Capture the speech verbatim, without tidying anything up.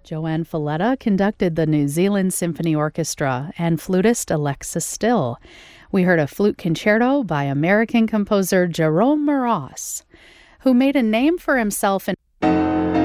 Joanne Falletta conducted the New Zealand Symphony Orchestra and flutist Alexa Still. We heard a flute concerto by American composer Jerome Moross, who made a name for himself in